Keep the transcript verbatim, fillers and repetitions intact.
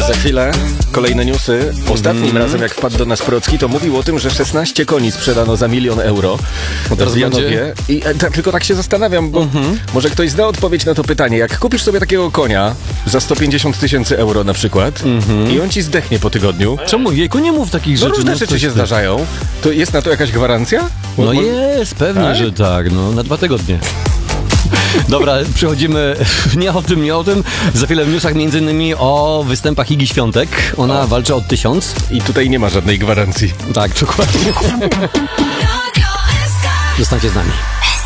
Za chwilę kolejne newsy. Ostatnim Mm. razem jak wpadł do nas Procki, to mówił o tym, że szesnaście koni sprzedano za milion euro. No teraz w Janowie. będzie? I e, ta, tylko tak się zastanawiam, bo Mm-hmm. może ktoś zna odpowiedź na to pytanie. Jak kupisz sobie takiego konia za sto pięćdziesiąt tysięcy euro na przykład Mm-hmm. i on ci zdechnie po tygodniu, Czemu? Jejku, nie mów takich no rzeczy. różne no, rzeczy coś się ty. zdarzają, to jest na to jakaś gwarancja? No Mo- mo- jest, pewnie, Tak? że tak, no na dwa tygodnie. Dobra, przechodzimy nie o tym, nie o tym. Za chwilę w newsach między innymi o występach Igi Świątek. Ona O. walczy od tysiąc. I tutaj nie ma żadnej gwarancji. Tak, dokładnie. Zostańcie z nami.